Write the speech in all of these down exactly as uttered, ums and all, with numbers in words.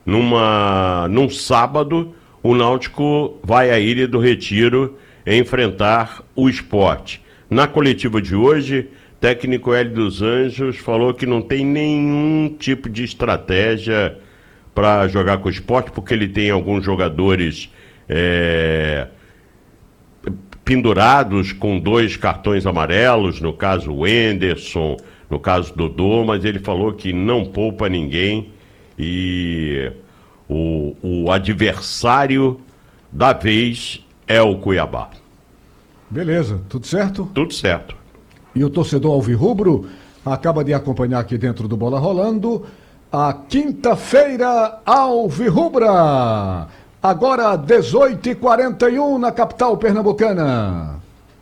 numa, num sábado, o Náutico vai à Ilha do Retiro enfrentar o Sport. Na coletiva de hoje, técnico Hélio dos Anjos falou que não tem nenhum tipo de estratégia para jogar com o Sport, porque ele tem alguns jogadores é, pendurados com dois cartões amarelos, no caso o Enderson, no caso do Dodô, mas ele falou que não poupa ninguém e o, o adversário da vez é o Cuiabá. Beleza, tudo certo? Tudo certo. E o torcedor alvirrubro acaba de acompanhar aqui dentro do Bola Rolando a quinta-feira alvirrubra. Agora dezoito e quarenta e um na capital pernambucana.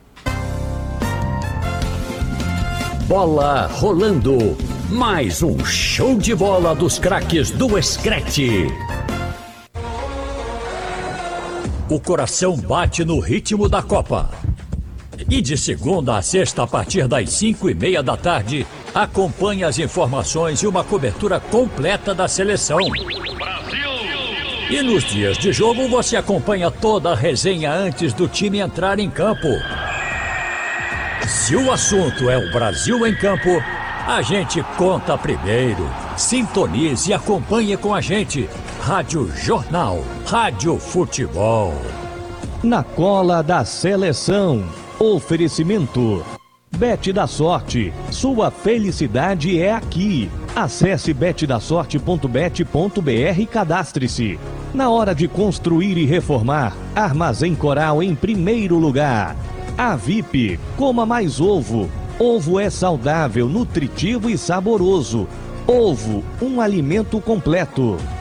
Bola rolando. Mais um show de bola dos craques do Screte. O coração bate no ritmo da Copa. E de segunda a sexta, a partir das cinco e meia da tarde, acompanhe as informações e uma cobertura completa da seleção. Brasil! E nos dias de jogo, você acompanha toda a resenha antes do time entrar em campo. Se o assunto é o Brasil em campo, a gente conta primeiro. Sintonize e acompanhe com a gente. Rádio Jornal, Rádio Futebol. Na cola da seleção. Oferecimento. Bet da Sorte. Sua felicidade é aqui. Acesse bet da sorte ponto bet ponto br e cadastre-se. Na hora de construir e reformar, Armazém Coral em primeiro lugar. A V I P, coma mais ovo. Ovo é saudável, nutritivo e saboroso. Ovo, um alimento completo.